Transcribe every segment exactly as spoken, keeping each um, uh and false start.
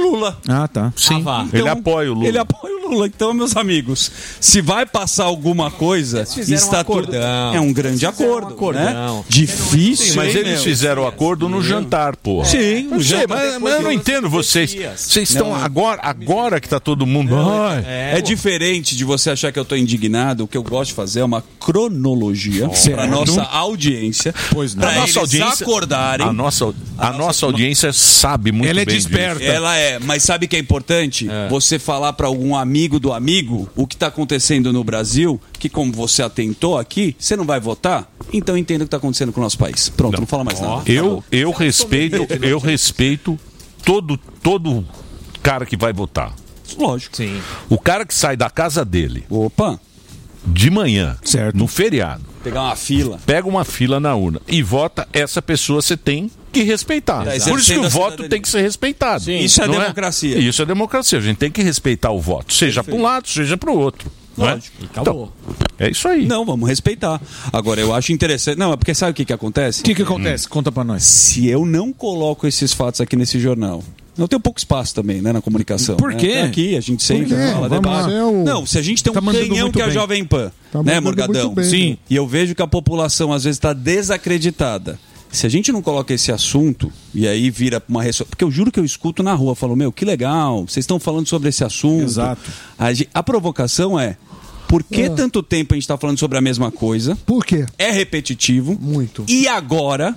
Lula. Ah, tá. Sim, ah, então, ele apoia o Lula. Ele apoia o Lula. Então, meus amigos, se vai passar alguma coisa, está um tudo... É um grande acordo, um né? Difícil, Sim, mas hein, eles meu? fizeram o acordo no jantar, porra. Sim, eu sei, mas, mas eu não entendo vocês. Vocês estão Não. agora, agora que tá todo mundo... Ai. É, é diferente de você achar que eu estou indignado. O que eu gosto de fazer é uma cronologia para nossa audiência, para A eles nossa audiência, acordarem. A nossa, a nossa audiência sabe muito Ela é bem desperta. disso. Ela é, mas sabe o que é importante? É. Você falar para algum amigo do amigo o que está acontecendo no Brasil, que como você atentou aqui, você não vai votar? Então entenda o que está acontecendo com o nosso país. Pronto, não, não fala mais nada. Eu, eu respeito, eu respeito todo, todo cara que vai votar. Lógico. Sim. O cara que sai da casa dele. Opa. De manhã, certo, no feriado. Pegar uma fila. Pega uma fila na urna e vota, essa pessoa você tem que respeitar. É, Por isso que o voto cidadania. tem que ser respeitado. Sim. Isso é não democracia. É? Isso é democracia. A gente tem que respeitar o voto, seja para um lado, seja para o outro. Não é? Lógico. Então, é isso aí. Não, vamos respeitar. Agora, eu acho interessante... Não, é porque sabe o que, que acontece? O que, que acontece? Hum. Conta pra nós. Se eu não coloco esses fatos aqui nesse jornal... Eu tenho pouco espaço também, né, na comunicação. Por quê? Né? Tá aqui, a gente sempre fala, debate. o... Não, se a gente tem um tá canhão que é a bem. Jovem Pan, tá né, Morgadão? Bem, Sim. né? E eu vejo que a população às vezes está desacreditada. Se a gente não coloca esse assunto, e aí vira uma... Resso... Porque eu juro que eu escuto na rua, falo, meu, que legal, vocês estão falando sobre esse assunto. Exato. A, a provocação é, por que É. tanto tempo a gente está falando sobre a mesma coisa? Por quê? É repetitivo. Muito. E agora,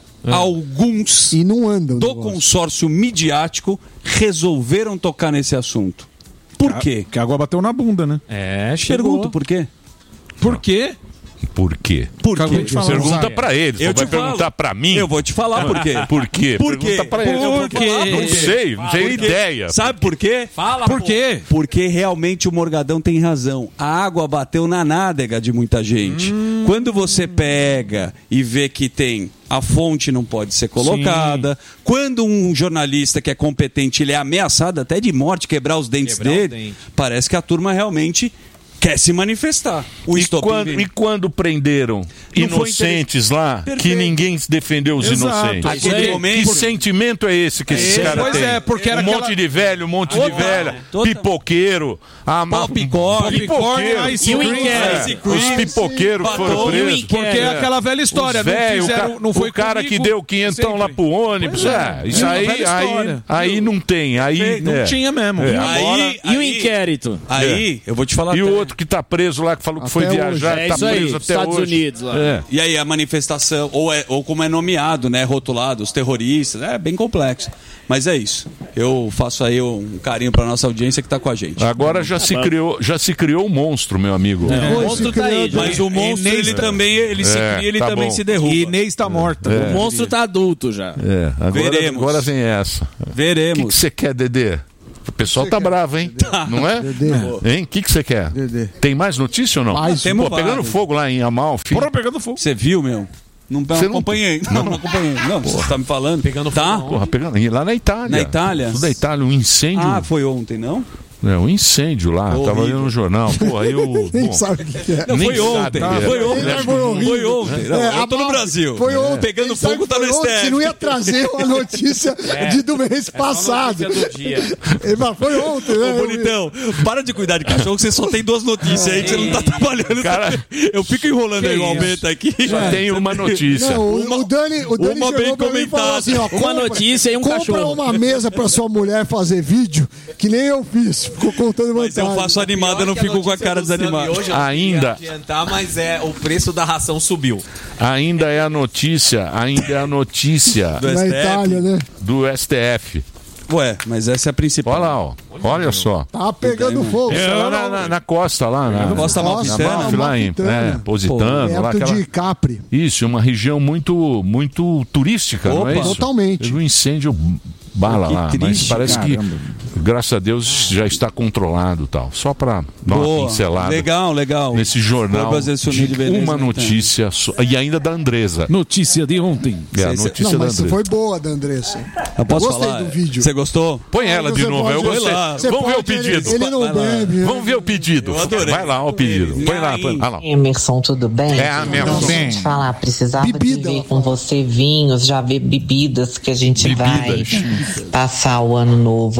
alguns E não andam. do consórcio midiático resolveram tocar nesse assunto. Por quê? Porque a água bateu na bunda, né? É, chegou. Pergunto, por quê? Por quê? Por quê? Por Acabei quê? de falar. Pergunta pra eles, Eu não vai te falo. perguntar pra mim. Eu vou te falar por quê. Por quê? Por quê? Pergunta pra eles. Eu vou Por quê? falar, Não sei, não tenho Por quê? ideia. Sabe por quê? Fala, Por pô. quê? Porque realmente o Morgadão tem razão. A água bateu na nádega de muita gente. Hum. Quando você pega e vê que tem a fonte não pode ser colocada, Sim. quando um jornalista que é competente ele é ameaçado até de morte, quebrar os dentes Quebrar dele, o dente. parece que a turma realmente quer se manifestar. O E estopim quando, vem. e quando prenderam Não foi inocentes lá, que Perfeito. ninguém defendeu os Exato. inocentes? Aquele Que- momento- Que sentimento é esse que esses É, caras pois têm? é, porque era um monte aquela- de velho, um monte de Total, velha, total. pipoqueiro, a Popcorn, pipoqueiro, Ice cream, É, Ice os pipoqueiros que foram batom, presos. Porque é aquela velha história. Os não velho, o fizeram, ca- não foi o cara comigo, que deu quinhentão sempre. lá pro ônibus, Pois é, é, isso é uma aí, velha aí, história. aí não tem, aí Não é. tinha mesmo. É, Aí- agora- E o aí- inquérito? Aí, eu vou te falar E até- o outro que tá preso lá, que falou que foi Até viajar, hoje. É tá isso aí, preso até Estados hoje. Unidos lá. É. E aí a manifestação, ou, é, ou como é nomeado, né, rotulado, os terroristas, é bem complexo. Mas é isso. Eu faço aí um carinho pra nossa audiência que tá com a gente. Agora já se criou, já se criou um monstro, meu amigo. É, Foi o monstro se tá aí, criando. já. Mas o monstro, Inês, ele tá. também, ele se É, cria, ele tá também bom. se derruba. E Inês tá morta. O monstro tá adulto já. É, agora, Veremos. agora vem essa. O que Veremos. você quer, Dedê? O pessoal tá bravo, hein? Não é? Dedê. Hein? O que você quer? Dedê. Tem mais notícia ou não? Mais. Temos Pô, pegando vários. fogo lá em Amalfi. Porra, pegando fogo. Você viu, meu? Não, não Você não- acompanhei. Não, não acompanhei. Não, você tá me falando. Pegando tá? fogo, Porra, pegando. E lá na Itália. Na Itália? Tudo da Itália, um incêndio. Ah, foi ontem, não? É, um incêndio lá. Horrível. Tava lendo no jornal. Porra, aí eu. Nem bom, sabe o que que é. Não, Nem foi ontem. sabe, foi é. ontem. Ele foi horrível. Foi ontem. Não, É, eu tô no a- Brasil. Foi ontem. Pegando Quem sabe fogo tá no foi ontem, S T F. Você não ia trazer uma notícia de, do mês passado. do dia. Ele falou, foi ontem, né? Ô, bonitão, para de cuidar de cachorro, que você só tem duas notícias aí que você não tá trabalhando. Cara, eu fico enrolando aí o aumento aqui. Só tem uma notícia. Não, o, Uma- o Dani, o Dani uma bem chegou pra mim e falou comentada. assim, ó, Uma notícia e um compra cachorro. uma mesa pra sua mulher fazer vídeo, que nem eu fiz, ficou contando Mas vantagem. eu faço animada, eu não fico com a cara desanimada. Hoje eu Ainda- não queria adiantar, mas é, o preço da ração subiu. Ainda é a notícia, ainda é a notícia Do Na S T F. Itália, né? do S T F. Ué, mas essa é a principal. Olha lá, ó. Olha só. Tá pegando fogo. Isso é lá na, na- na costa lá, na Costa na Amalfitana. Amalfi, lá em Amalfitana. é, Positano, lá Perto aquela... de Capri. Isso, uma região muito, muito turística, não é Opa, isso? totalmente. Teve um incêndio bala Que lá, mas triste, parece caramba. que, graças a Deus, já está controlado e tal. Só para dar uma Boa, pincelada legal, legal. nesse jornal Foi Brasil se unir de de Veneza, uma né, notícia só, e ainda da Andresa. Notícia de ontem. É, a Sei, sei- notícia Não, da mas Andresa. foi boa da Andressa. Eu posso gostei falar? do vídeo. Você gostou? Põe ela de Você novo, pode- eu gostei. lá. Você Vamos ver o pode- pedido. Ele, ele não Vai lá. bebe. né? Vamos ver o pedido. Eu adorei. Vai lá, ó, o pedido. Põe lá, põe lá. Emerson, tudo bem? É, Emerson. Deixa eu te falar, precisava Bebida, de ver ela com fala. você vinhos, já ver bebidas que a gente Bebidas. vai passar o ano novo aqui em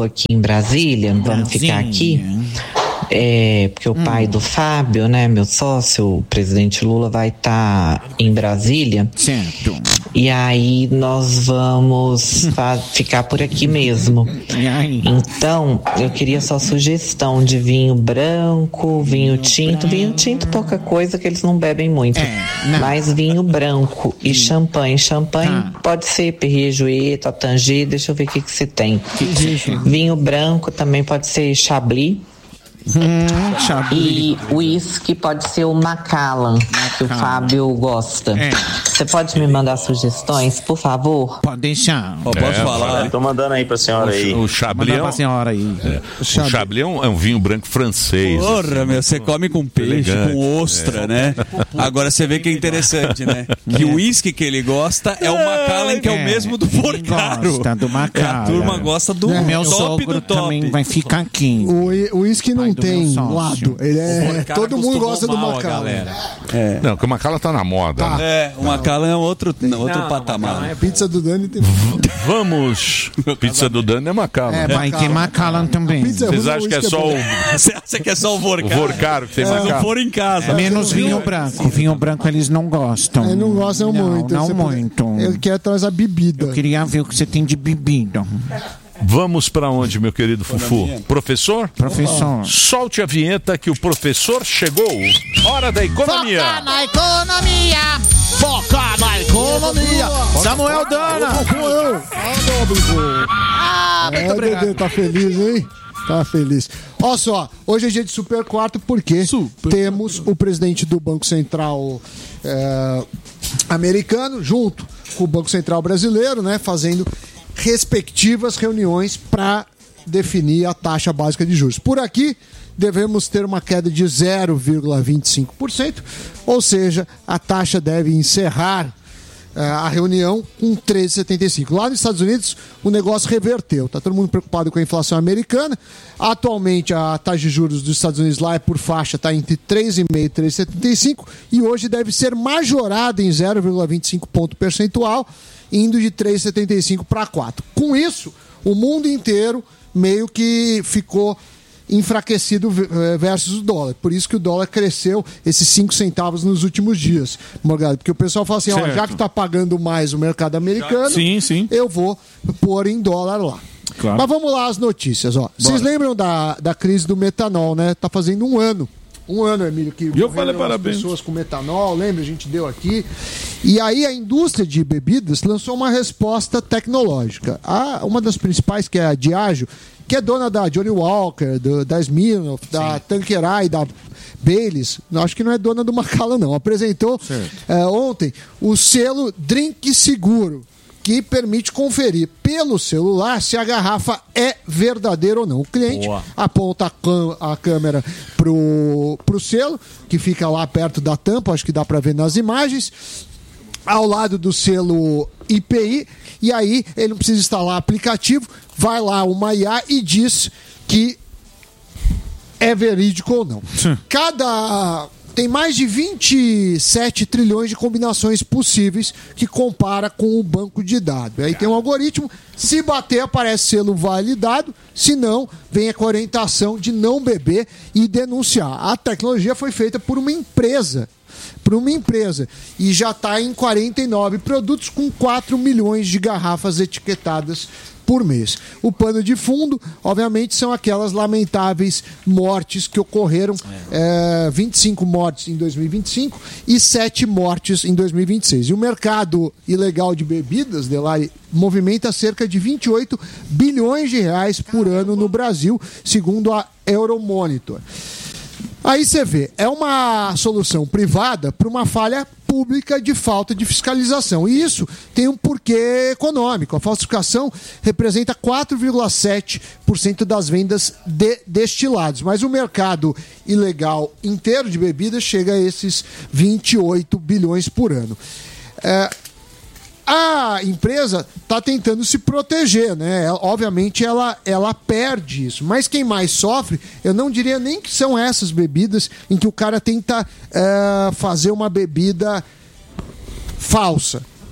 Brasília, vamos ficar aqui. É, porque o hum. pai do Fábio, né, meu sócio, o presidente Lula, vai estar tá em Brasília. Certo. E aí nós vamos ficar por aqui mesmo. Então, eu queria só sugestão de vinho branco, vinho tinto. Vinho tinto, pouca coisa, que eles não bebem muito. É, mas vinho branco e champanhe. Champanhe ah. pode ser Perrier Jouet, Tanger, deixa eu ver o que que você tem. Que vinho branco também pode ser Chablis. Hum, e o uísque pode ser o Macallan, Macallan, que o Fábio gosta. Você é. pode me mandar sugestões, por favor? Pode deixar. Oh, posso é, falar? Estou mandando aí para a senhora aí. O Chablis é, um, senhora aí. É. O Chablis é um, é um vinho branco francês. Porra, assim. meu, você come com peixe, elegante, com ostra, é. né? Agora você vê que é interessante, né? Que o uísque que ele gosta é o Macallan, que é, é o mesmo do Porcaro. Gosta do Macallan. A turma gosta do é. Meu top sogro do top. Também vai ficar aqui. O uísque não tem lado. Ele é, todo mundo gosta do Macallan. É. Não, porque o Macallan tá na moda. Tá. Né? É, o Macallan é outro, não, outro não, patamar. É pizza do Dani tem. Vamos. Pizza do Dani é Macallan. É, vai ter Macallan também. Vocês acham que é só o. Você acha que é só o Vorcaro? O Vorcaro que tem é, Macallan. Se for em casa. É, menos vinho branco. Vinho branco eles não gostam. Eles não gostam não, muito. Não muito. Pode... Ele quer trazer a bebida. Eu queria ver o que você tem de bebida. Vamos para onde, meu querido Fufu? Professor? Professor. Solte a vinheta que o professor chegou. Hora da economia. Foca na economia. Foca na economia. Samuel Dana. Ah, muito obrigado. Dedê, tá feliz, hein? Tá feliz. Olha só, hoje é dia de Super Quarto porque Super. temos o presidente do Banco Central é, americano junto com o Banco Central brasileiro, né, fazendo respectivas reuniões para definir a taxa básica de juros. Por aqui, devemos ter uma queda de zero vírgula vinte e cinco por cento, ou seja, a taxa deve encerrar uh, a reunião com treze vírgula setenta e cinco. Lá nos Estados Unidos, o negócio reverteu. Está todo mundo preocupado com a inflação americana. Atualmente, a taxa de juros dos Estados Unidos lá é por faixa, está entre três vírgula cinco e três vírgula setenta e cinco, e hoje deve ser majorada em zero vírgula vinte e cinco ponto percentual, indo de três vírgula setenta e cinco para quatro. Com isso, o mundo inteiro meio que ficou enfraquecido versus o dólar. Por isso que o dólar cresceu esses cinco centavos nos últimos dias, Morgado. Porque o pessoal fala assim, ó, já que está pagando mais o mercado americano, sim, sim. eu vou pôr em dólar lá. Claro. Mas vamos lá as notícias. Ó. Vocês lembram da, da crise do metanol, né? Tá fazendo um ano. Um ano, Emílio, que eu falei parabéns. pessoas com metanol, lembra? A gente deu aqui. E aí a indústria de bebidas lançou uma resposta tecnológica. A, uma das principais, que é a Diageo, que é dona da Johnnie Walker, do, da Smirnoff, da Tanqueray, da Baileys, acho que não é dona do Macallan, não. Apresentou é, ontem o selo Drink Seguro, que permite conferir pelo celular se a garrafa é verdadeira ou não. O cliente Boa. aponta a, cam- a câmera pro, pro selo, que fica lá perto da tampa, acho que dá para ver nas imagens, ao lado do selo I P I, e aí ele não precisa instalar aplicativo, vai lá uma I A e diz que é verídico ou não. Sim. Cada... Tem mais de vinte e sete trilhões de combinações possíveis que compara com o banco de dados. Aí tem um algoritmo, se bater aparece selo validado, se não, vem com a orientação de não beber e denunciar. A tecnologia foi feita por uma empresa, por uma empresa, e já está em quarenta e nove produtos com quatro milhões de garrafas etiquetadas por mês. O pano de fundo, obviamente, são aquelas lamentáveis mortes que ocorreram, é. É, vinte e cinco mortes em dois mil e vinte e cinco e sete mortes em dois mil e vinte e seis. E o mercado ilegal de bebidas, Delari, movimenta cerca de vinte e oito bilhões de reais por ano no Brasil, segundo a Euromonitor. Aí você vê, é uma solução privada para uma falha pública de falta de fiscalização. E isso tem um porquê econômico. A falsificação representa quatro vírgula sete por cento das vendas de destilados. Mas o mercado ilegal inteiro de bebidas chega a esses vinte e oito bilhões por ano. É... A empresa está tentando se proteger, né? Ela, obviamente ela, ela perde isso. Mas quem mais sofre, eu não diria nem que são essas bebidas em que o cara tenta é, fazer uma bebida falsa.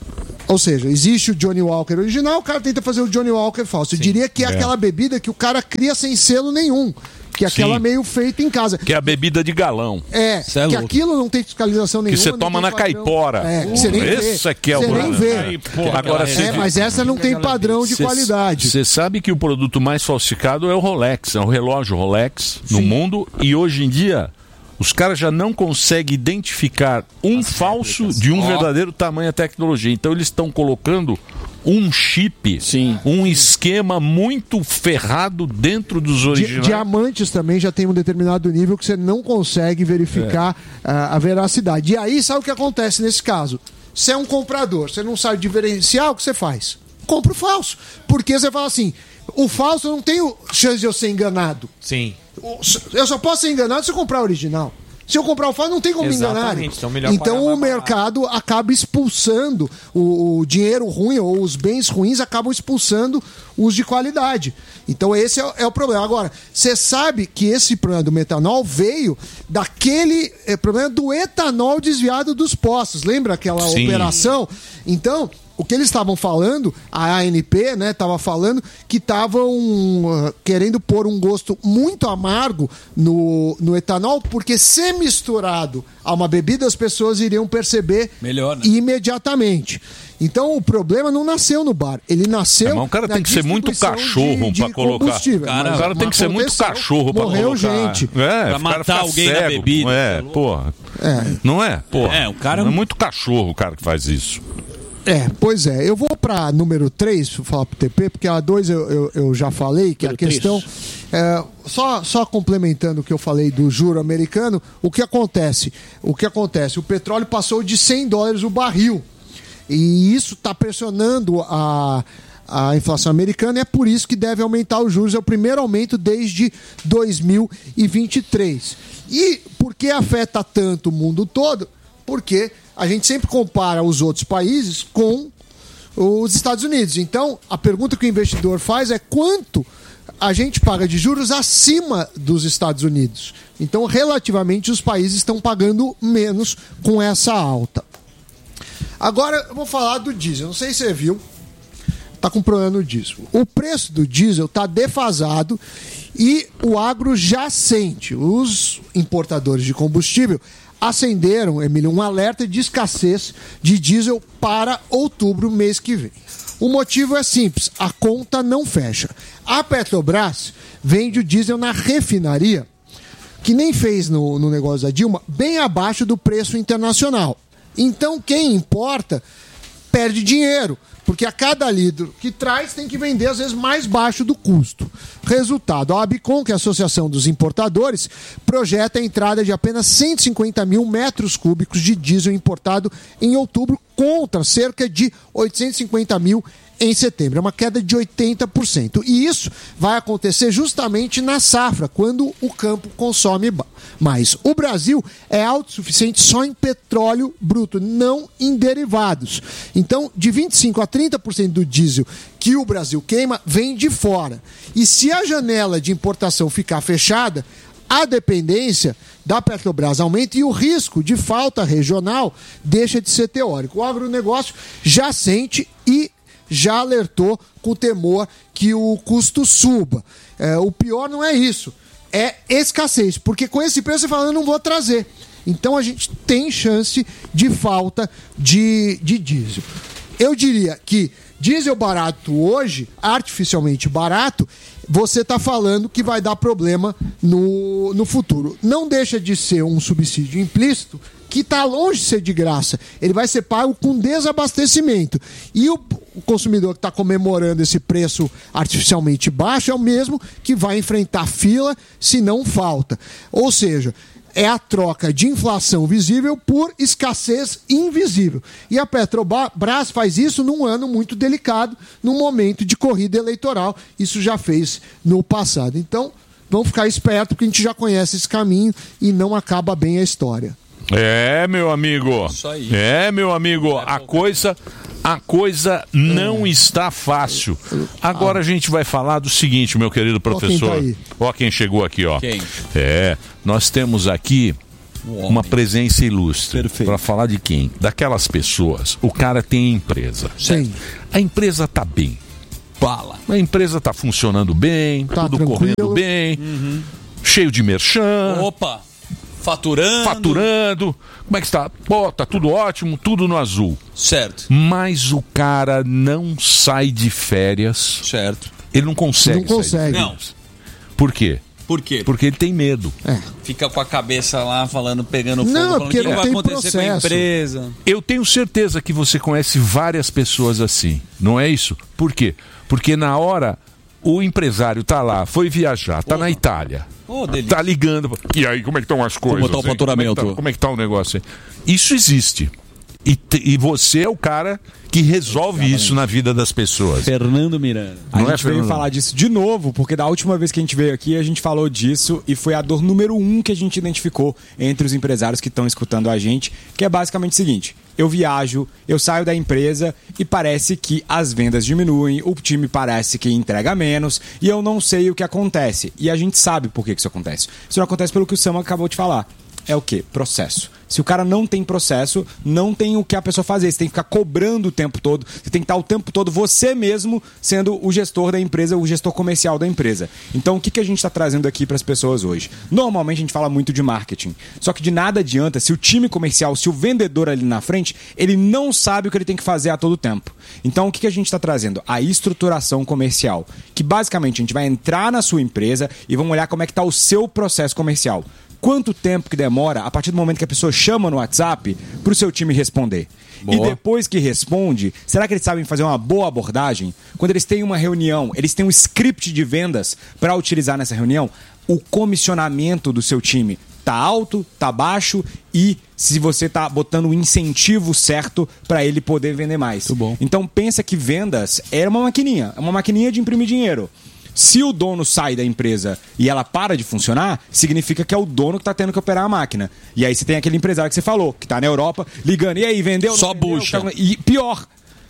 Ou seja, existe o Johnny Walker original, o cara tenta fazer o Johnny Walker falso. Eu diria que é, É. aquela bebida que o cara cria sem selo nenhum. Que é aquela Sim. meio feita em casa. Que é a bebida de galão. É, Cê é que louco. aquilo não tem fiscalização nenhuma. Que você não toma tem na padrão. caipora. É, que você nem vê. Esse aqui é o Você nem problema. vê. Caipora. Agora, É, você mas essa não tem padrão de qualidade. Você sabe que o produto mais falsificado é o Rolex, é o relógio Rolex no mundo, e hoje em dia os caras já não conseguem identificar um falso de um Ó. verdadeiro tamanho da tecnologia. Então eles estão colocando um chip, Sim. um esquema muito ferrado dentro dos Di- originais. Diamantes também já tem um determinado nível que você não consegue verificar É. ah, a veracidade. E aí, sabe o que acontece nesse caso? Você é um comprador, você não sabe diferenciar, o que você faz? Compra o falso. Porque você fala assim, o falso eu não tenho chance de eu ser enganado. Sim. O- Eu só posso ser enganado se eu comprar o original. Se eu comprar o falso, não tem como me enganar. Exatamente, então melhor Então pagar o mais barato. mercado acaba expulsando o, o dinheiro ruim ou os bens ruins acabam expulsando os de qualidade. Então esse é, é o problema. Agora, você sabe que esse problema do metanol veio daquele é, problema do etanol desviado dos postos. Lembra aquela Sim. operação? Então, o que eles estavam falando, a ANP, né, estava falando que estavam uh, querendo pôr um gosto muito amargo no, no etanol, porque se misturado a uma bebida, as pessoas iriam perceber Melhor, né? imediatamente. Então o problema não nasceu no bar, ele nasceu. É, mas o cara na tem que ser muito distribuição cachorro de- de pra colocar. combustível. Cara, Mas o cara tem que ser muito aconteceu, cachorro pra morreu colocar. gente. É, Pra o cara matar fica alguém na cego. bebida, É, tá louco? porra. É. Não é? Porra. É, o cara- Não é muito cachorro o cara que faz isso. É, pois é. Eu vou para número três, vou falar pro T P, porque a dois eu, eu, eu já falei, que é a Número questão. é, só, só complementando o que eu falei do juro americano, o que acontece? O que acontece? O petróleo passou de cem dólares o barril. E isso está pressionando a, a inflação americana, e é por isso que deve aumentar os juros. É o primeiro aumento desde dois mil e vinte e três. E por que afeta tanto o mundo todo? Porque a gente sempre compara os outros países com os Estados Unidos. Então, a pergunta que o investidor faz é quanto a gente paga de juros acima dos Estados Unidos. Então, relativamente, os países estão pagando menos com essa alta. Agora, eu vou falar do diesel. Não sei se você viu, está com problema no diesel. O preço do diesel está defasado e o agro já sente. Os importadores de combustível acenderam, Emílio, um alerta de escassez de diesel para outubro, mês que vem. O motivo é simples, a conta não fecha. A Petrobras vende o diesel na refinaria, que nem fez no, no negócio da Dilma, bem abaixo do preço internacional. Então quem importa perde dinheiro, porque a cada litro que traz tem que vender às vezes mais baixo do custo. Resultado, a Abicom, que é a Associação dos Importadores, projeta a entrada de apenas cento e cinquenta mil metros cúbicos de diesel importado em outubro, contra cerca de oitocentos e cinquenta mil em setembro. É uma queda de oitenta por cento. E isso vai acontecer justamente na safra, quando o campo consome mais. O Brasil é autossuficiente só em petróleo bruto, não em derivados. Então, de vinte e cinco por cento a trinta por cento do diesel que o Brasil queima vem de fora. E se a janela de importação ficar fechada, a dependência da Petrobras aumenta e o risco de falta regional deixa de ser teórico. O agronegócio já sente e já alertou com o temor que o custo suba. É, o pior não é isso, é escassez, porque com esse preço você fala, eu não vou trazer. Então a gente tem chance de falta de, de diesel. Eu diria que diesel barato hoje, artificialmente barato, você está falando que vai dar problema no, no futuro. Não deixa de ser um subsídio implícito que está longe de ser de graça. Ele vai ser pago com desabastecimento. E o, o consumidor que está comemorando esse preço artificialmente baixo é o mesmo que vai enfrentar fila se não falta. Ou seja, é a troca de inflação visível por escassez invisível. E a Petrobras faz isso num ano muito delicado, num momento de corrida eleitoral. Isso já fez no passado. Então, vamos ficar esperto, porque a gente já conhece esse caminho e não acaba bem a história. É, meu amigo. Isso aí. É, meu amigo. A coisa, a coisa não está fácil. Agora a gente vai falar do seguinte, meu querido Ó quem professor. tá aí. Ó quem chegou aqui, ó. Quem? É, nós temos aqui uma presença ilustre. Para falar de quem? Daquelas pessoas. O cara tem empresa. Sim. A empresa tá bem. Fala. A empresa tá funcionando bem, Tá tudo tranquilo. correndo bem, Uhum. cheio de merchan. Opa! Faturando. Faturando. Como é que está? Pô, tá tudo ótimo, tudo no azul. Certo. Mas o cara não sai de férias. Certo. Ele não consegue. Não consegue. Sair de Não. férias. Por quê? Por quê? Porque ele tem medo. É. Fica com a cabeça lá falando, pegando fogo, Não, falando o porque que, que não vai tem acontecer com a processo. empresa. Eu tenho certeza que você conhece várias pessoas assim. Não é isso? Por quê? Porque na hora o empresário tá lá, foi viajar, tá na Itália. Oh, delícia. Tá ligando. E aí, como é que estão as coisas? Como tá o hein? faturamento? Como é que tá, como é que tá o negócio aí? Isso existe. E, te- e você é o cara que resolve isso na vida das pessoas. Fernando Miranda. A Não é, gente veio Fernando? falar disso de novo, porque da última vez que a gente veio aqui, a gente falou disso e foi a dor número um que a gente identificou entre os empresários que estão escutando a gente, que é basicamente o seguinte: eu viajo, eu saio da empresa e parece que as vendas diminuem, o time parece que entrega menos e eu não sei o que acontece. E a gente sabe por que que isso acontece. Isso não acontece pelo que o Sam acabou de falar. É o quê? Processo. Se o cara não tem processo, não tem o que a pessoa fazer. Você tem que ficar cobrando o tempo todo. Você tem que estar o tempo todo você mesmo sendo o gestor da empresa, o gestor comercial da empresa. Então, o que, que a gente está trazendo aqui para as pessoas hoje? Normalmente a gente fala muito de marketing. Só que de nada adianta se o time comercial, se o vendedor ali na frente, ele não sabe o que ele tem que fazer a todo tempo. Então, o que, que a gente está trazendo? A estruturação comercial. Que basicamente a gente vai entrar na sua empresa e vamos olhar como é que está o seu processo comercial. Quanto tempo que demora a partir do momento que a pessoa chama no WhatsApp para o seu time responder? Boa. E depois que responde, será que eles sabem fazer uma boa abordagem? Quando eles têm uma reunião, eles têm um script de vendas para utilizar nessa reunião? O comissionamento do seu time tá alto, tá baixo e se você tá botando o incentivo certo para ele poder vender mais. Muito bom. Então pensa que vendas é uma maquininha, é uma maquininha de imprimir dinheiro. Se o dono sai da empresa e ela para de funcionar, significa que é o dono que está tendo que operar a máquina. E aí você tem aquele empresário que você falou, que está na Europa, ligando, e aí, vendeu? não Só vendeu? bucha. Tá- E pior,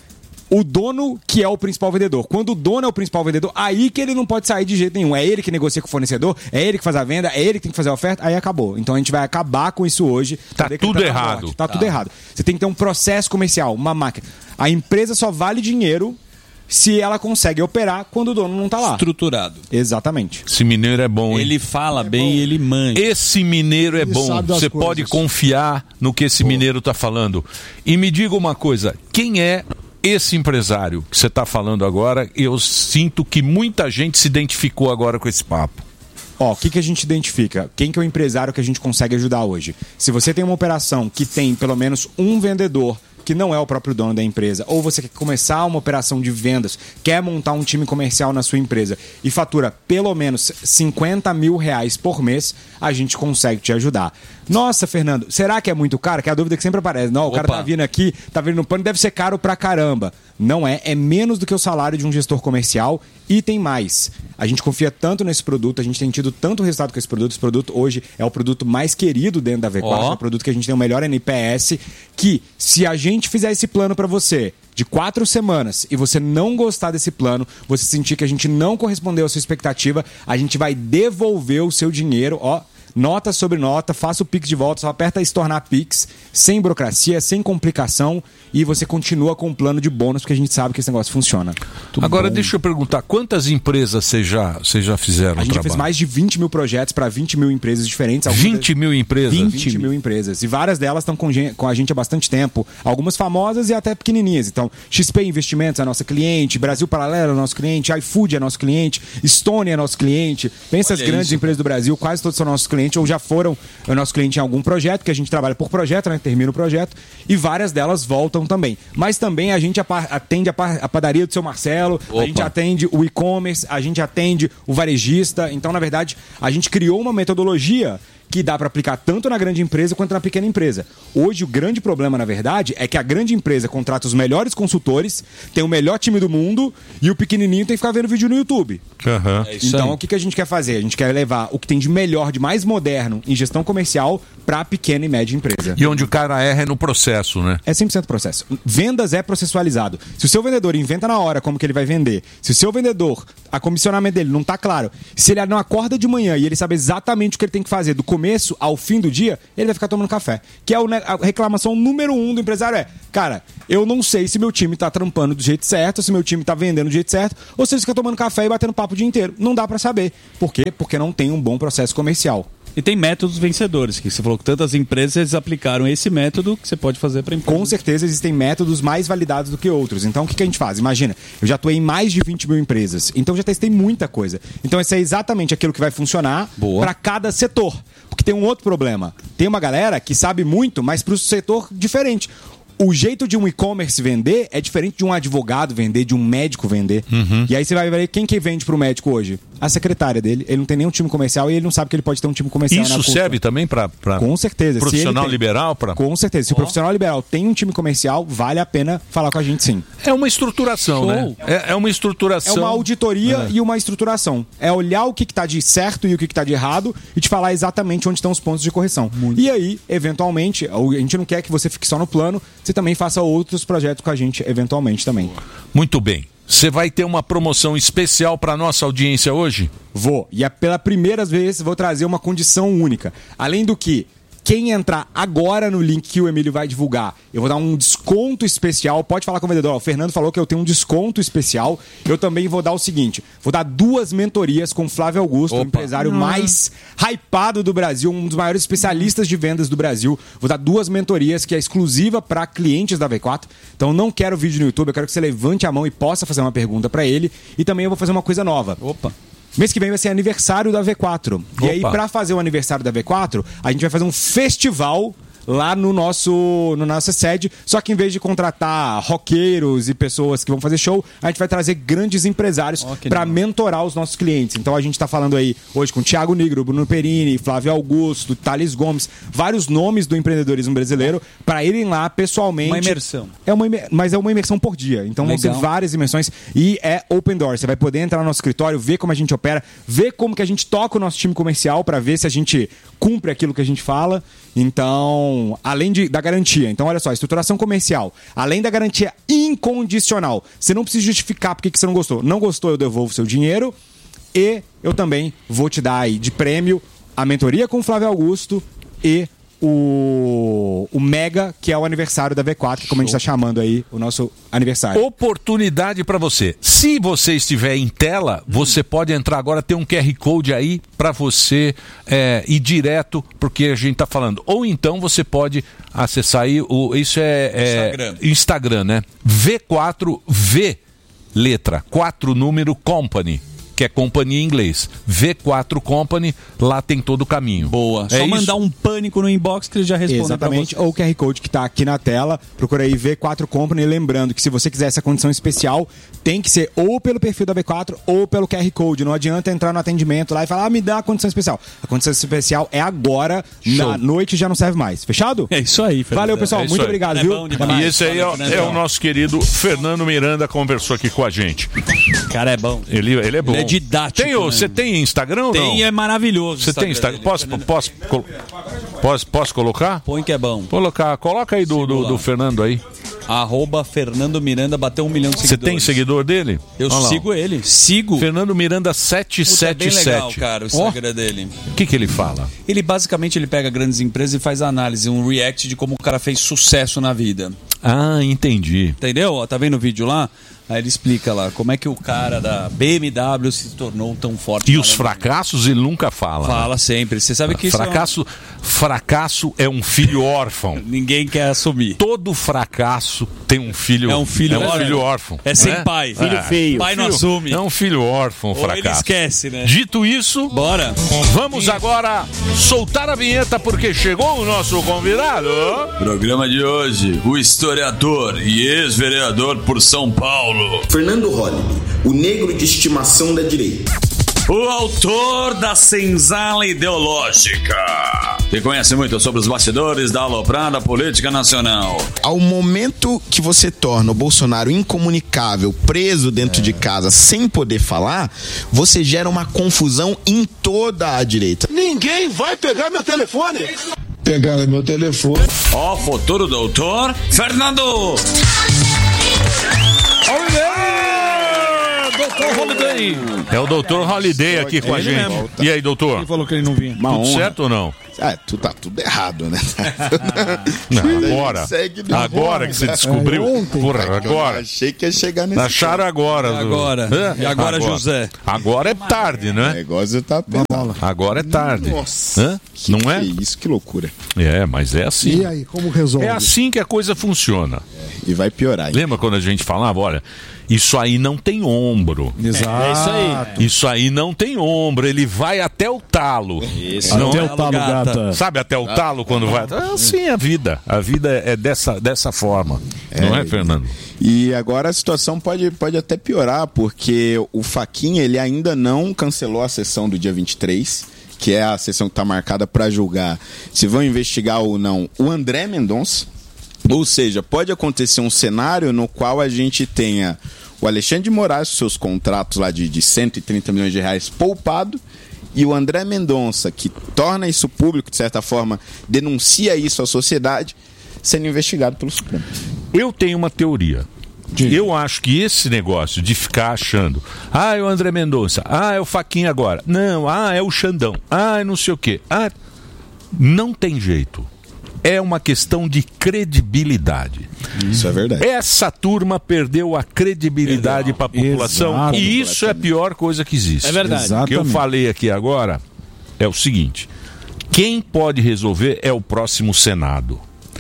o dono que é o principal vendedor. Quando o dono é o principal vendedor, aí que ele não pode sair de jeito nenhum. É ele que negocia com o fornecedor, é ele que faz a venda, é ele que tem que fazer a oferta, aí acabou. Então a gente vai acabar com isso hoje. Tá decretando tudo a errado. morte. Tá tudo errado. Você tem que ter um processo comercial, uma máquina. A empresa só vale dinheiro se ela consegue operar quando o dono não tá lá. Estruturado. Exatamente. Esse mineiro é bom, hein? Ele fala bem e ele manja. Esse mineiro é Ele bom. sabe das Você coisas. pode confiar no que esse mineiro está falando. E me diga uma coisa: quem é esse empresário que você está falando agora? Eu sinto que muita gente se identificou agora com esse papo. Ó, o que, que a gente identifica? Quem que é o empresário que a gente consegue ajudar hoje? Se você tem uma operação que tem pelo menos um vendedor que não é o próprio dono da empresa, ou você quer começar uma operação de vendas, quer montar um time comercial na sua empresa e fatura pelo menos cinquenta mil reais por mês, a gente consegue te ajudar. Nossa, Fernando, será que é muito caro? Que é a dúvida que sempre aparece. Não, o cara Opa. tá vindo aqui, tá vindo no pano, deve ser caro pra caramba. Não é, é menos do que o salário de um gestor comercial e tem mais. A gente confia tanto nesse produto, a gente tem tido tanto resultado com esse produto. Esse produto hoje é o produto mais querido dentro da V quatro, Ó. é o produto que a gente tem o melhor N P S, que se a gente fizer esse plano pra você de quatro semanas e você não gostar desse plano, você sentir que a gente não correspondeu à sua expectativa, a gente vai devolver o seu dinheiro, ó. Nota sobre nota, faça o Pix de volta, só aperta se tornar Pix, sem burocracia, sem complicação, e você continua com um plano de bônus, porque a gente sabe que esse negócio funciona. Agora, deixa eu perguntar: quantas empresas vocês já, vocês já fizeram A o gente já trabalho? fez mais de vinte mil projetos para vinte mil empresas diferentes. Algumas vinte mil empresas? vinte mil empresas. E várias delas estão com, gen- com a gente há bastante tempo. Algumas famosas e até pequenininhas. Então, X P Investimentos é nossa cliente, Brasil Paralelo é nosso cliente, iFood é nosso cliente, Stone é nosso cliente. Pensa as Olha grandes isso. empresas do Brasil, quase todos são nossos clientes ou já foram o nosso cliente em algum projeto, que a gente trabalha por projeto, né? Termina o projeto. E várias delas voltam também. Mas também a gente apa- atende a, pa- a padaria do seu Marcelo, Opa. a gente atende o e-commerce, a gente atende o varejista. Então, na verdade, a gente criou uma metodologia que dá para aplicar tanto na grande empresa quanto na pequena empresa. Hoje, o grande problema, na verdade, é que a grande empresa contrata os melhores consultores, tem o melhor time do mundo e o pequenininho tem que ficar vendo vídeo no YouTube. Aham. É isso Então, aí. o que, que a gente quer fazer? A gente quer levar o que tem de melhor, de mais moderno em gestão comercial para pequena e média empresa. E onde o cara erra é no processo, né? É cem por cento processo. Vendas é processualizado. Se o seu vendedor inventa na hora como que ele vai vender, se o seu vendedor, a comissionamento dele não tá claro, se ele não acorda de manhã e ele sabe exatamente o que ele tem que fazer, do começo ao fim do dia, ele vai ficar tomando café. Que é a reclamação número um do empresário é, cara, eu não sei se meu time tá trampando do jeito certo, se meu time tá vendendo do jeito certo, ou se ele fica tomando café e batendo papo o dia inteiro. Não dá pra saber. Por quê? Porque não tem um bom processo comercial. E tem métodos vencedores, que você falou que tantas empresas aplicaram esse método que você pode fazer para empresa. Com certeza existem métodos mais validados do que outros. Então o que, que a gente faz? Imagina, eu já atuei em mais de vinte mil empresas, então eu já testei muita coisa. Então esse é exatamente aquilo que vai funcionar para cada setor. Porque tem um outro problema. Tem uma galera que sabe muito, mas para o setor diferente. O jeito de um e-commerce vender é diferente de um advogado vender, de um médico vender. Uhum. E aí você vai ver quem que vende pro médico hoje? A secretária dele. Ele não tem nenhum time comercial e ele não sabe que ele pode ter um time comercial. Isso serve também para Com certeza. Profissional tem... liberal? Pra... Com certeza. Se oh. o profissional liberal tem um time comercial, vale a pena falar com a gente sim. É uma estruturação, Show. né? É, é uma estruturação. É uma auditoria é. e uma estruturação. É olhar o que está de certo e o que está de errado e te falar exatamente onde estão os pontos de correção. Muito. E aí, eventualmente, a gente não quer que você fique só no plano, você também faça outros projetos com a gente, eventualmente também. Muito bem. Você vai ter uma promoção especial para nossa audiência hoje? Vou. E é pela primeira vez vou trazer uma condição única. Além do que, quem entrar agora no link que o Emílio vai divulgar, eu vou dar um desconto especial. Pode falar com o vendedor. O Fernando falou que eu tenho um desconto especial. Eu também vou dar o seguinte. Vou dar duas mentorias com o Flávio Augusto, Opa. o empresário hum. mais hypado do Brasil, um dos maiores especialistas de vendas do Brasil. Vou dar duas mentorias que é exclusiva para clientes da V quatro. Então não quero vídeo no YouTube. Eu quero que você levante a mão e possa fazer uma pergunta para ele. E também eu vou fazer uma coisa nova. Opa! Mês que vem vai ser aniversário da V quatro. Opa. E aí, pra fazer o aniversário da V quatro, a gente vai fazer um festival lá no nosso no nossa sede, só que em vez de contratar roqueiros e pessoas que vão fazer show, a gente vai trazer grandes empresários oh, para mentorar os nossos clientes. Então a gente está falando aí hoje com Thiago Nigro, Bruno Perini, Flávio Augusto, Thales Gomes, vários nomes do empreendedorismo brasileiro para irem lá pessoalmente. Uma imersão. É uma, mas é uma imersão por dia. Então Legal. vão ser várias imersões e é open door. Você vai poder entrar no nosso escritório, ver como a gente opera, ver como que a gente toca o nosso time comercial para ver se a gente cumpre aquilo que a gente fala. Então, além de, da garantia. Então, olha só, estruturação comercial. Além da garantia incondicional. Você não precisa justificar porque que você não gostou. Não gostou, eu devolvo seu dinheiro. E eu também vou te dar aí de prêmio a mentoria com o Flávio Augusto e o, o Mega, que é o aniversário da V quatro, que como a gente está chamando aí, o nosso aniversário. Oportunidade para você. Se você estiver em tela, hum. você pode entrar agora, tem um Q R Code aí para você é, ir direto, porque a gente está falando. Ou então você pode acessar aí, o, isso é, é Instagram. Instagram, né? V quatro V, letra, quatro número Company. Que é companhia em inglês. V quatro Company, lá tem todo o caminho. Boa. É Só isso? mandar um pânico no inbox que ele já responde. Exatamente. Ou o Q R Code que está aqui na tela. Procura aí V quatro Company. Lembrando que se você quiser essa condição especial, tem que ser ou pelo perfil da V quatro ou pelo Q R Code. Não adianta entrar no atendimento lá e falar, ah, me dá a condição especial. A condição especial é agora, Show. na noite já não serve mais. Fechado? É isso aí, Fernando. Valeu, pessoal. É Muito aí. obrigado, é viu? E esse aí é, é o nosso querido Fernando Miranda, conversou aqui com a gente. Cara, é bom. Ele, ele é bom. Ele é didático. Tem, você tem Instagram ou tem, não? Tem, é maravilhoso. Você tem Instagram? Posso, posso, posso, posso, posso colocar? Põe que é bom. Colocar, coloca aí do, do, do Fernando aí. Arroba Fernando Miranda, bateu um milhão de seguidores. Você tem seguidor dele? Eu sigo ele. Sigo. Fernando Miranda sete sete sete. É bem legal, cara, o Instagram oh. dele. O que que ele fala? Ele basicamente ele pega grandes empresas e faz análise, um react de como o cara fez sucesso na vida. Ah, entendi. Entendeu? Tá vendo o vídeo lá? Aí ele explica lá como é que o cara da B M W se tornou tão forte. E os fracassos ele nunca fala. Fala né? sempre. Você sabe que fracasso, isso é um... fracasso é um filho órfão. Ninguém quer assumir. Todo fracasso tem um filho. É um filho, é um filho órfão. É sem né? pai. Filho é. feio. Pai não filho, assume. É um filho órfão, Ou fracasso. ele esquece, né? Dito isso, bora. Vamos agora soltar a vinheta porque chegou o nosso convidado. Programa de hoje, o historiador e ex-vereador por São Paulo, Fernando Holliday, o negro de estimação da direita. O autor da senzala ideológica, que conhece muito sobre os bastidores da aloprada política nacional. Ao momento que você torna o Bolsonaro incomunicável, preso dentro é. de casa, sem poder falar, você gera uma confusão em toda a direita. Ninguém vai pegar meu telefone. Pegaram meu telefone. Ó, oh, futuro doutor Fernando doutor Holliday. É o doutor Holiday aqui com a gente. E aí, doutor? Ele falou que ele não vinha. Tudo certo ou não? Ah, tu tá tudo errado, né? Não, agora, agora que você descobriu. É, ontem, porra, cara, que eu agora. achei que ia chegar nesse Acharam ponto. agora. do- Agora. Hã? E agora, José? Agora é tarde, né? O negócio tá pesado. Agora é tarde. Nossa. Hã? Não é? Que isso, que loucura. É, mas é assim. E aí, como resolve? É assim que a coisa funciona. E vai piorar. Lembra quando a gente falava, olha, isso aí não tem ombro. Exato. É isso aí. Isso aí não tem ombro, ele vai até o talo. Isso. Não Até é? o talo, gata. Sabe até o talo quando vai? É assim a vida. A vida é dessa, dessa forma. Não é, Fernando? E agora a situação pode, pode até piorar, porque o Fachin, ele ainda não cancelou a sessão do dia vinte e três, que é a sessão que está marcada para julgar se vão investigar ou não o André Mendonça. Ou seja, pode acontecer um cenário no qual a gente tenha o Alexandre de Moraes, com seus contratos lá de, de cento e trinta milhões de reais poupado, e o André Mendonça, que torna isso público, de certa forma, denuncia isso à sociedade, sendo investigado pelo Supremo. Eu tenho uma teoria. Eu acho que esse negócio de ficar achando, ah, é o André Mendonça, ah, é o Fachin agora, não, ah, é o Xandão, ah, é não sei o quê, ah, não tem jeito. É uma questão de credibilidade. Isso é verdade. Essa turma perdeu a credibilidade para a população. Exato. E isso é a pior coisa que existe. É verdade. O que eu Exatamente. falei aqui agora é o seguinte: quem pode resolver é o próximo Senado.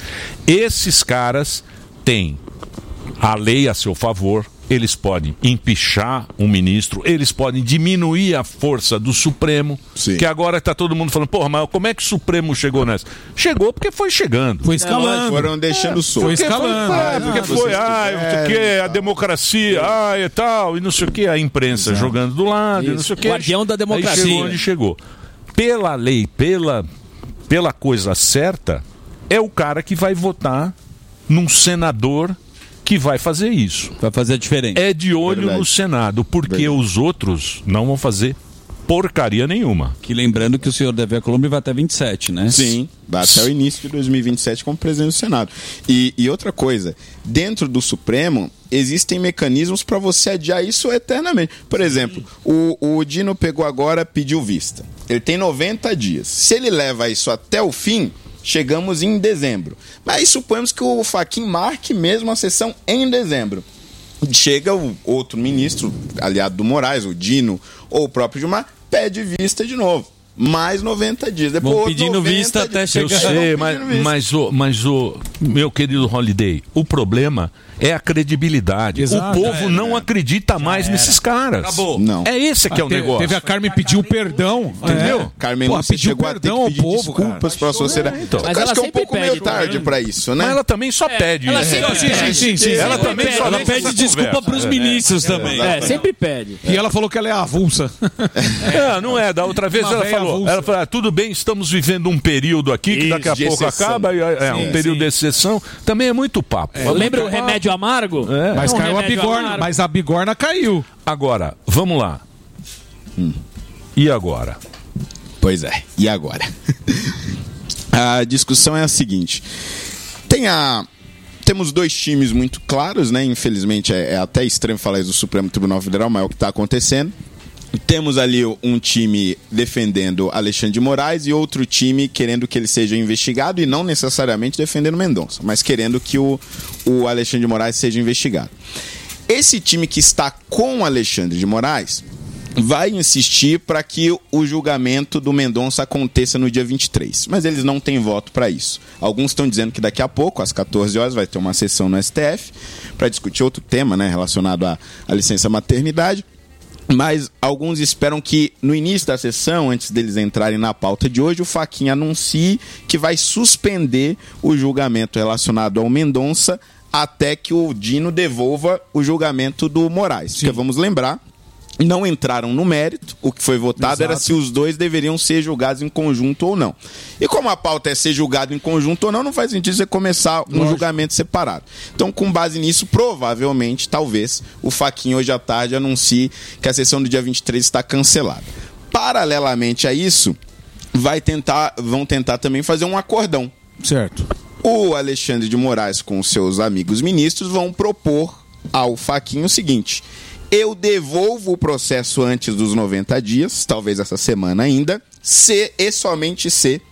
Esses caras têm a lei a seu favor. Eles podem empichar um ministro, eles podem diminuir a força do Supremo, Sim. que agora está todo mundo falando, porra, mas como é que o Supremo chegou nessa? Chegou porque foi chegando. Foi escalando. Foram deixando solto. Foi Porque escalando. Foi, é, porque Ah, foi, vocês ah, não sei o quê, a democracia, ah, e tal, e não sei o quê, a imprensa jogando do lado, e não sei o quê. Guardião da democracia. Aí chegou onde chegou. Pela lei, pela, pela coisa certa, é o cara que vai votar num senador que vai fazer isso. Vai fazer a diferença. É de olho Verdade. no Senado, porque Verdade. os outros não vão fazer porcaria nenhuma. Que lembrando que o senhor Davi Alcolumbre vai até vinte e sete, né? Sim, vai até o início de dois mil e vinte e sete como presidente do Senado. E, e outra coisa, dentro do Supremo, existem mecanismos para você adiar isso eternamente. Por exemplo, o, o Dino pegou agora, pediu vista. Ele tem noventa dias. Se ele leva isso até o fim, chegamos em dezembro. Mas suponhamos que o Fachin marque mesmo a sessão em dezembro. Chega o outro ministro, aliado do Moraes, o Dino, ou o próprio Gilmar, pede vista de novo. Mais noventa dias. Depois, Vão outro pedindo noventa vista até dias. Eu chegar. sei, Vão mas, pedindo vista. mas, o, mas o meu querido Holiday, o problema é a credibilidade. Exato. O povo não acredita mais nesses caras. Acabou. Não. É esse que é o Te- negócio. Teve a Carmen pediu perdão, entendeu? É. Carmen Pô, Lúcia pediu chegou a ter perdão que ao pedir povo, desculpas para a sociedade. É, então. Eu Mas acho ela que é um sempre pouco pede meio tarde também. para isso, né? Mas ela também só pede ela isso. sempre Sim, sim, sim, sim. Ela Sempre também pede. só Ela vem pede com essa desculpa conversa. pros ministros também. É, sempre pede. E ela falou que ela é avulsa. É, não é. Da outra vez Uma ela véia falou, avulsa. ela falou, ah, tudo bem, estamos vivendo um período aqui que daqui a De pouco exceção. acaba, e é, é um período de exceção. Também é muito papo. É Lembra o muito papo. remédio amargo? É. Mas Um caiu a remédio bigorna. amargo. Mas a bigorna caiu. Agora, vamos lá. E agora? Pois é. E agora? A discussão é a seguinte. Tem a... Temos dois times muito claros, né? Infelizmente é, é até estranho falar isso do Supremo Tribunal Federal, mas é o que está acontecendo. Temos ali um time defendendo Alexandre de Moraes e outro time querendo que ele seja investigado e não necessariamente defendendo Mendonça, mas querendo que o, o Alexandre de Moraes seja investigado. Esse time que está com Alexandre de Moraes vai insistir para que o julgamento do Mendonça aconteça no dia vinte e três, mas eles não têm voto para isso. Alguns estão dizendo que daqui a pouco, às catorze horas, vai ter uma sessão no S T F para discutir outro tema, né, relacionado à, à licença maternidade. Mas alguns esperam que no início da sessão, antes deles entrarem na pauta de hoje, o Fachin anuncie que vai suspender o julgamento relacionado ao Mendonça até que o Dino devolva o julgamento do Moraes. Sim. Porque vamos lembrar, não entraram no mérito, o que foi votado Exato. Era se os dois deveriam ser julgados em conjunto ou não. E como a pauta é ser julgado em conjunto ou não, não faz sentido você começar um Lógico. julgamento separado. Então, com base nisso, provavelmente, talvez, o Fachin hoje à tarde anuncie que a sessão do dia vinte e três está cancelada. Paralelamente a isso, vai tentar, vão tentar também fazer um acordão. Certo. O Alexandre de Moraes com seus amigos ministros vão propor ao Fachin o seguinte: eu devolvo o processo antes dos noventa dias, talvez essa semana ainda, se e somente se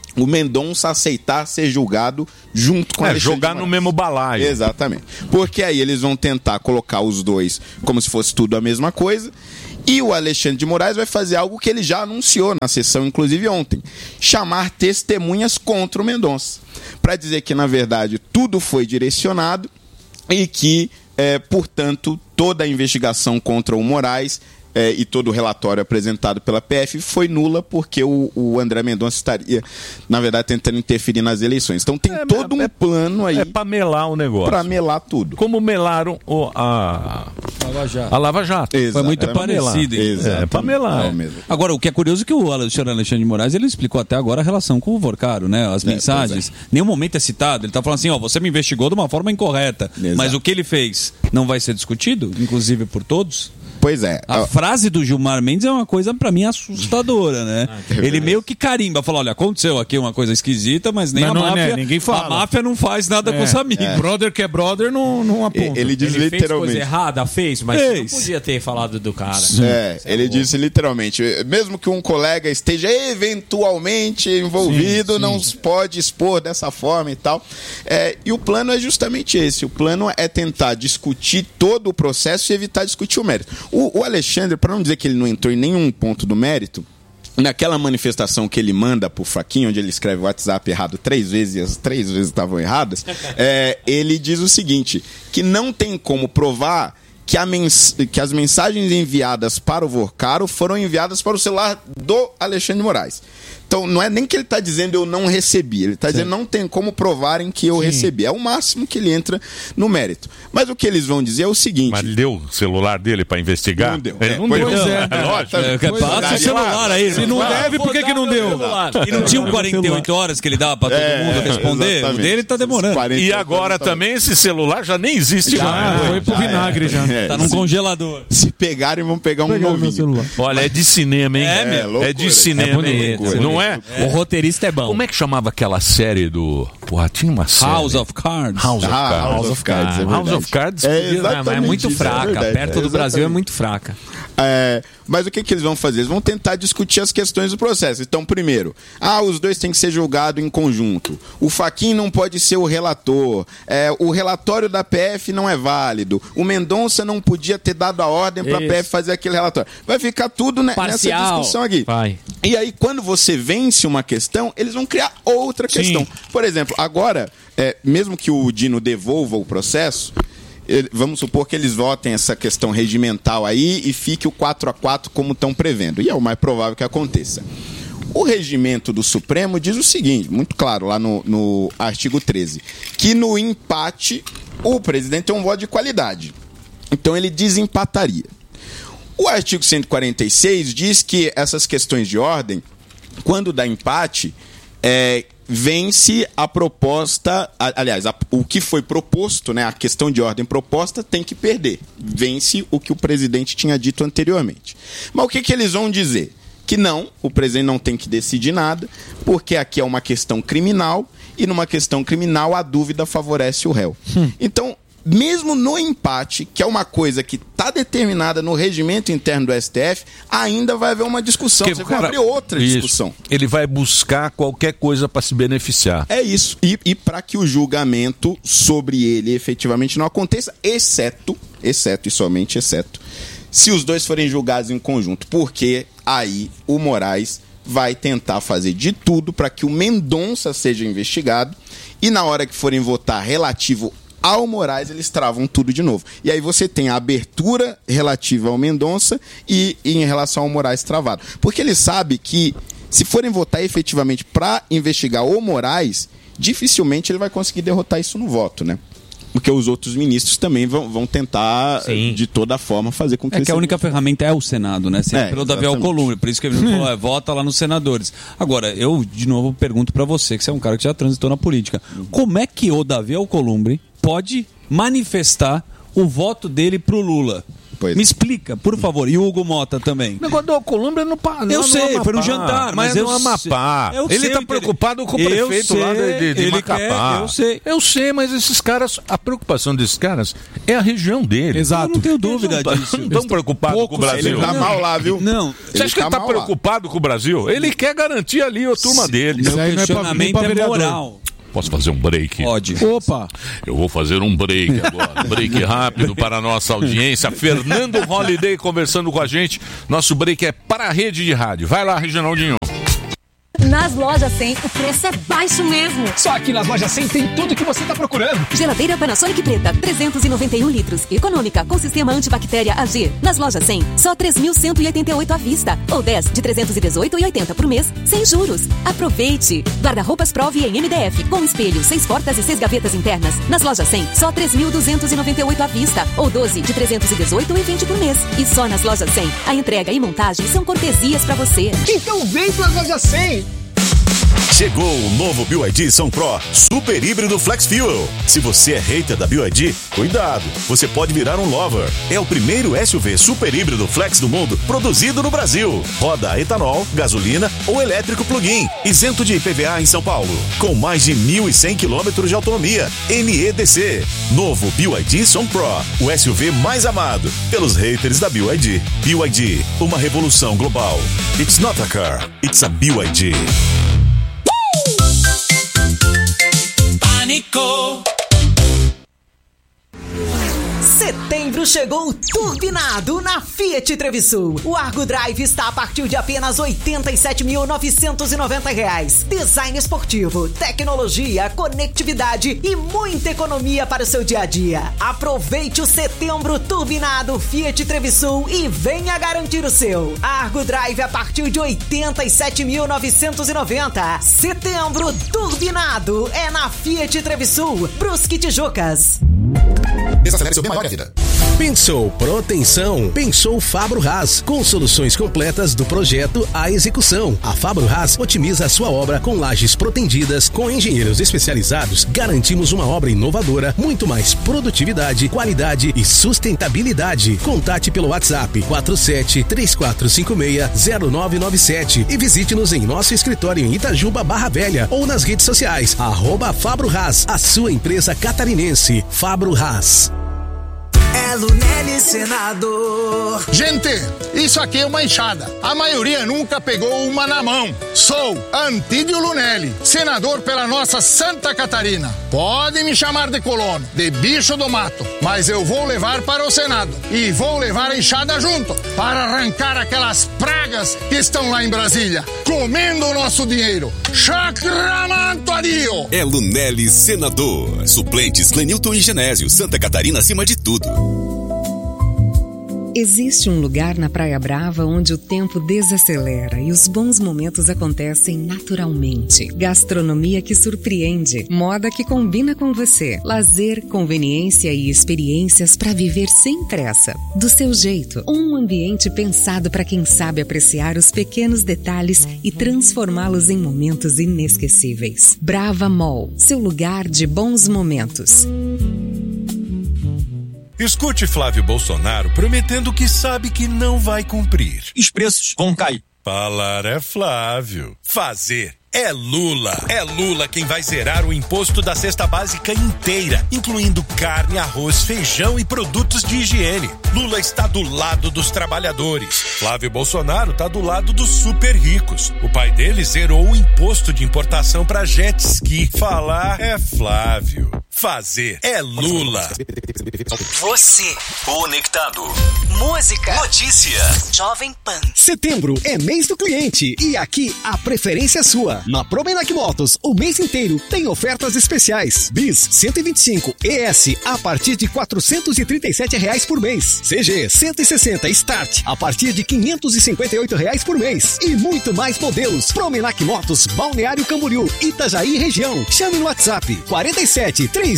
o Mendonça aceitar ser julgado junto com É, Alexandre jogar de no Moraes. mesmo balaio. Exatamente. Porque aí eles vão tentar colocar os dois como se fosse tudo a mesma coisa. E o Alexandre de Moraes vai fazer algo que ele já anunciou na sessão, inclusive ontem: chamar testemunhas contra o Mendonça, para dizer que, na verdade, tudo foi direcionado e que, é, portanto, toda a investigação contra o Moraes É, e todo o relatório apresentado pela P F foi nula, porque o, o André Mendonça estaria, na verdade, tentando interferir nas eleições. Então tem É, todo um é- plano aí É pra melar o negócio. para melar tudo. Como melaram o, a... Lava Jato. a Lava Jato. Foi muito Exatamente. parecido. hein? Exatamente. É, pra melar. É o mesmo. Agora, o que é curioso é que o Alexandre Alexandre de Moraes, ele explicou até agora a relação com o Vorcaro, né? As É, mensagens. Nenhum momento é citado. Ele tá falando assim, ó, você me investigou de uma forma incorreta. Exato. Mas o que ele fez não vai ser discutido, inclusive por todos? Pois é. A Ah, frase do Gilmar Mendes é uma coisa, pra mim, assustadora, né? é Ele verdade. meio que carimba, fala, olha, aconteceu aqui uma coisa esquisita, mas nem Mas a não é, máfia... né? Ninguém fala. A máfia não faz nada com os amigos. Brother que é brother não, não aponta. Ele diz Ele fez coisa literalmente. errada? Fez, mas Fez. não podia ter falado do cara. É, ele disse literalmente, mesmo que um colega esteja eventualmente envolvido, não se pode expor dessa forma e tal. É, e o plano é justamente esse. O plano é tentar discutir todo o processo e evitar discutir o mérito. O, o Alexandre, para não dizer que ele não entrou em nenhum ponto do mérito, naquela manifestação que ele manda pro Faquinha, onde ele escreve o WhatsApp errado três vezes e as três vezes estavam erradas, é, ele diz o seguinte, que não tem como provar que, a mens que as mensagens enviadas para o Vorcaro foram enviadas para o celular do Alexandre de Moraes. Então, não é nem que ele está dizendo eu não recebi, ele está dizendo não tem como provarem que eu Sim. recebi. É o máximo que ele entra no mérito. Mas o que eles vão dizer é o seguinte... Mas ele deu o celular dele pra investigar? Não deu. Ele É, não pois deu. é. É, lógico. É, que Pois passa é. o celular aí. Se não deve, por que, que não deu? E não tinha um quarenta e oito horas que ele dava pra todo É, mundo responder? exatamente. O dele tá demorando. quarenta E agora também esse celular já nem existe Já, mais. foi pro vinagre já. É, Tá num se, congelador. se pegarem, vão pegar um Pegaram meu novinho. celular. Olha, é de cinema, hein? É, meu. É loucura. de cinema, É bonito, hein? é Não é? O roteirista é bom. Como é que chamava aquela série do... Porra, tinha uma série. House of Cards. House of Ah, Cards. House of Cards, é House verdade. of Cards. É podia- Não, mas é exatamente muito isso, é fraca. verdade, Perto é do Brasil é exatamente. muito fraca. É, mas o que, que eles vão fazer? Eles vão tentar discutir as questões do processo. Então, primeiro, ah, os dois têm que ser julgados em conjunto. O Fachin não pode ser o relator. É, o relatório da P F não é válido. O Mendonça não podia ter dado a ordem para a P F fazer aquele relatório. Vai ficar tudo ne- nessa Parcial. discussão aqui. Vai. E aí, quando você vence uma questão, eles vão criar outra questão. Por exemplo, agora, é, mesmo que o Dino devolva o processo, ele- vamos supor que eles votem essa questão regimental aí e fique o quatro a quatro como estão prevendo. E é o mais provável que aconteça. O regimento do Supremo diz o seguinte, muito claro, lá no, no artigo treze, que no empate o presidente tem um voto de qualidade. Então ele desempataria. O artigo cento e quarenta e seis diz que essas questões de ordem, quando dá empate, é, vence a proposta, a- aliás, a- o que foi proposto, né, a questão de ordem proposta tem que perder. Vence o que o presidente tinha dito anteriormente. Mas o que, que eles vão dizer? Que não, o presidente não tem que decidir nada, porque aqui é uma questão criminal e numa questão criminal a dúvida favorece o réu. Então, mesmo no empate, que é uma coisa que está determinada no regimento interno do S T F, ainda vai haver uma discussão. Porque Você o vai cara- abrir outra Isso. discussão. Ele vai buscar qualquer coisa para se beneficiar. É isso. E, e para que o julgamento sobre ele efetivamente não aconteça, exceto, exceto e somente exceto, se os dois forem julgados em conjunto. Porque aí o Moraes vai tentar fazer de tudo para que o Mendonça seja investigado e na hora que forem votar relativo ao Moraes, eles travam tudo de novo. E aí você tem a abertura relativa ao Mendonça e em relação ao Moraes travado. Porque ele sabe que se forem votar efetivamente para investigar o Moraes, dificilmente ele vai conseguir derrotar isso no voto, né? Porque os outros ministros também vão, vão tentar, Sim. de toda forma, fazer com que... É que esse- a única ferramenta é o Senado, né? Sempre É, pelo Davi exatamente. Alcolumbre. Por isso que ele falou, é, vota lá nos senadores. Agora, eu, de novo, pergunto pra você, que você é um cara que já transitou na política. Como é que o Davi Alcolumbre pode manifestar o voto dele pro Lula? Me explica, por favor. E o Hugo Mota também. O negócio do Alcolumbre é no pa... Eu no sei, Amapá, foi no jantar, mas, mas é eu no Amapá. Eu ele sei tá que preocupado com o eu prefeito sei, lá de, de, de ele Macapá. quer, eu sei. Eu sei, mas esses caras, a preocupação desses caras é a região deles. Exato. Eu não tenho dúvida não disso. Não estão preocupados com o Brasil. Ele tá mal lá, viu? Não. Você acha que ele tá preocupado com o Brasil? Ele quer garantir ali a turma dele. Meu questionamento é moral. Posso fazer um break? Pode. Opa! Eu vou fazer um break agora. Break rápido para a nossa audiência. Fernando Holliday conversando com a gente. Nosso break é para a rede de rádio. Vai lá, Reginaldinho. Nas lojas cem, o preço é baixo mesmo. Só aqui nas lojas cem tem tudo que você está procurando. Geladeira Panasonic preta, trezentos e noventa e um litros. Econômica, com sistema antibactéria A G. Nas lojas cem, só três mil cento e oitenta e oito à vista. Ou dez de trezentos e dezoito reais e oitenta centavos por mês, sem juros. Aproveite! Guarda-roupas Prove em M D F, com espelho, seis portas e seis gavetas internas. Nas lojas cem, só três mil duzentos e noventa e oito à vista. Ou doze de trezentos e dezoito reais e vinte centavos por mês. E só nas lojas cem, a entrega e montagem são cortesias para você. Então vem para as lojas cem! Chegou o novo B Y D São Pro Super Híbrido Flex Fuel. Se você é hater da B Y D, cuidado, você pode virar um lover. É o primeiro S U V super híbrido flex do mundo produzido no Brasil. Roda a etanol, gasolina ou elétrico plug-in, isento de I P V A em São Paulo, com mais de mil e cem quilômetros de autonomia, N E D C. Novo B Y D São Pro, o S U V mais amado pelos haters da B Y D. B Y D, uma revolução global. It's not a car, it's a B Y D. Pânico. Setembro chegou turbinado na Fiat Trevisul. O Argo Drive está a partir de apenas oitenta e sete mil novecentos e noventa reais. Design esportivo, tecnologia, conectividade e muita economia para o seu dia a dia. Aproveite o setembro turbinado Fiat Trevisul e venha garantir o seu. Argo Drive a partir de oitenta e sete mil novecentos e noventa. Setembro turbinado é na Fiat Trevisul, Brusque Tijucas. Desacelere seu bem maior que a vida. Pensou proteção? Pensou Fabro Haas, com soluções completas do projeto à execução. A Fabro Haas otimiza a sua obra com lajes protendidas. Com engenheiros especializados, garantimos uma obra inovadora, muito mais produtividade, qualidade e sustentabilidade. Contate pelo WhatsApp quatro sete três quatro cinco seis zero nove nove sete e visite-nos em nosso escritório em Itajuba, Barra Velha, ou nas redes sociais, arroba Fabro Haas, a sua empresa catarinense. Fabro Haas. É Lunelli Senador. Gente, isso aqui é uma enxada. A maioria nunca pegou uma na mão. Sou Antídio Lunelli, senador pela nossa Santa Catarina. Pode me chamar de colono, de bicho do mato, mas eu vou levar para o Senado e vou levar a enxada junto para arrancar aquelas pragas que estão lá em Brasília, comendo o nosso dinheiro. Sacramento a Dio! É Lunelli Senador. Suplentes Clenilton e Genésio. Santa Catarina acima de tudo. Existe um lugar na Praia Brava onde o tempo desacelera e os bons momentos acontecem naturalmente. Gastronomia que surpreende, moda que combina com você, lazer, conveniência e experiências para viver sem pressa. Do seu jeito, um ambiente pensado para quem sabe apreciar os pequenos detalhes e transformá-los em momentos inesquecíveis. Brava Mall, seu lugar de bons momentos. Escute Flávio Bolsonaro prometendo que sabe que não vai cumprir. Os preços vão cair. Falar é Flávio. Fazer é Lula. É Lula quem vai zerar o imposto da cesta básica inteira, incluindo carne, arroz, feijão e produtos de higiene. Lula está do lado dos trabalhadores. Flávio Bolsonaro está do lado dos super ricos. O pai dele zerou o imposto de importação para jet ski. Falar é Flávio. Fazer é Lula. Você conectado. Música, notícia, Jovem Pan. Setembro é mês do cliente e aqui a preferência é sua. Na Promenac Motos, o mês inteiro tem ofertas especiais. Bis cento e vinte e cinco E S a partir de quatrocentos e trinta e sete reais por mês. C G cento e sessenta Start a partir de quinhentos e cinquenta e oito reais por mês. E muito mais modelos. Promenac Motos, Balneário Camboriú, Itajaí região. Chame no WhatsApp quarenta e sete, trinta